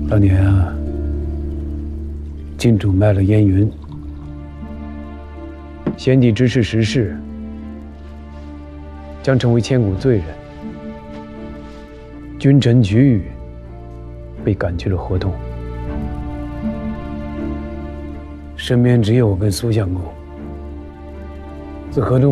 当年啊，郡主卖了燕云，先帝知是时事，将成为千古罪人。君臣举语，被赶去了河东。身边只有我跟苏相公。自河东